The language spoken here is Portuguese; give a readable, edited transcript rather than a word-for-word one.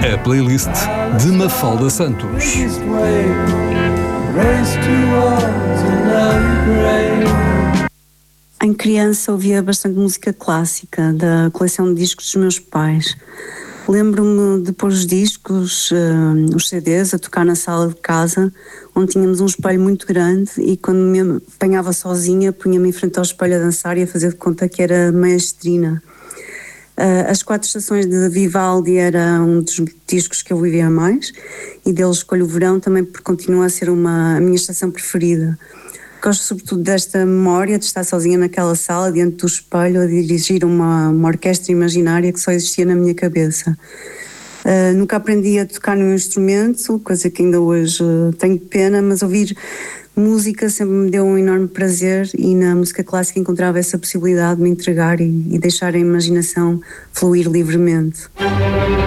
A playlist de Mafalda Santos. Em criança ouvia bastante música clássica da coleção de discos dos meus pais. Lembro-me de pôr os discos, os CDs, a tocar na sala de casa, onde tínhamos um espelho muito grande, e quando me apanhava sozinha, punha-me em frente ao espelho a dançar e a fazer de conta que era maestrina. As 4 Estações de Vivaldi era um dos discos que eu vivia mais, e dele escolho o Verão também porque continua a ser a minha estação preferida. Gosto sobretudo desta memória de estar sozinha naquela sala, diante do espelho, a dirigir uma orquestra imaginária que só existia na minha cabeça. Nunca aprendi a tocar nenhum instrumento, coisa que ainda hoje tenho pena, mas ouvir música sempre me deu um enorme prazer, e na música clássica encontrava essa possibilidade de me entregar e deixar a imaginação fluir livremente.